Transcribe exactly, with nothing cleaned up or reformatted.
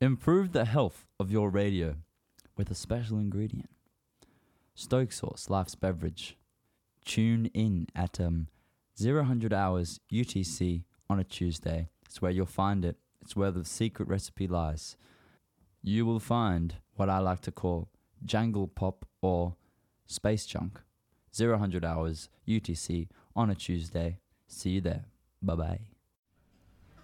Improve the health of your radio with a special ingredient. Stoke Sauce, life's beverage. Tune in at um, zero hundred hours U T C on a Tuesday. It's where you'll find it. It's where the secret recipe lies. You will find what I like to call jangle pop or space junk. zero hundred hours U T C on a Tuesday. See you there. Bye-bye.